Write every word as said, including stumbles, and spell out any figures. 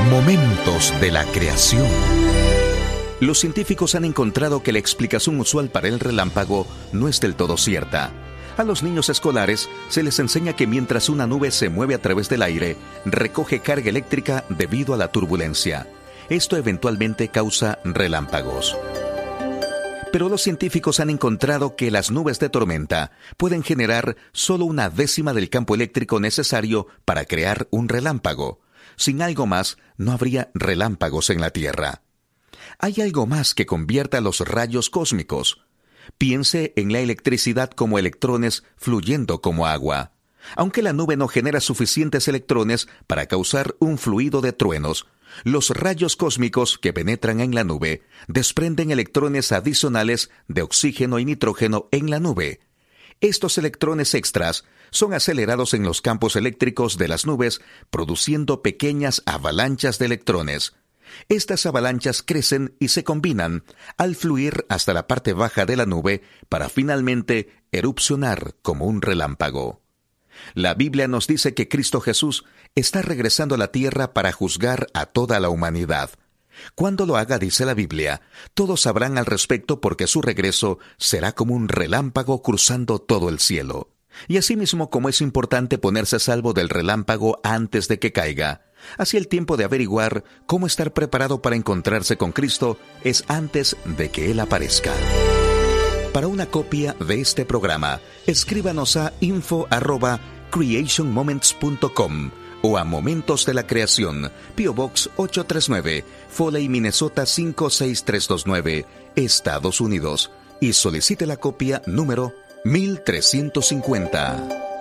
Momentos de la creación. Los científicos han encontrado que la explicación usual para el relámpago no es del todo cierta. A los niños escolares se les enseña que mientras una nube se mueve a través del aire, recoge carga eléctrica debido a la turbulencia. Esto eventualmente causa relámpagos. Pero los científicos han encontrado que las nubes de tormenta pueden generar solo una décima del campo eléctrico necesario para crear un relámpago. Sin algo más, no habría relámpagos en la Tierra. Hay algo más que convierta los rayos cósmicos. Piense en la electricidad como electrones fluyendo como agua. Aunque la nube no genera suficientes electrones para causar un fluido de truenos, los rayos cósmicos que penetran en la nube desprenden electrones adicionales de oxígeno y nitrógeno en la nube. Estos electrones extras son acelerados en los campos eléctricos de las nubes, produciendo pequeñas avalanchas de electrones. Estas avalanchas crecen y se combinan al fluir hasta la parte baja de la nube para finalmente erupcionar como un relámpago. La Biblia nos dice que Cristo Jesús está regresando a la tierra para juzgar a toda la humanidad. Cuando lo haga, dice la Biblia, todos sabrán al respecto porque su regreso será como un relámpago cruzando todo el cielo. Y asimismo, como es importante ponerse a salvo del relámpago antes de que caiga, así el tiempo de averiguar cómo estar preparado para encontrarse con Cristo es antes de que Él aparezca. Para una copia de este programa, escríbanos a info arroba creation moments punto com o a Momentos de la Creación, P O Box ocho tres nueve, Foley, Minnesota cinco seis tres dos nueve, Estados Unidos, y solicite la copia número mil trescientos cincuenta.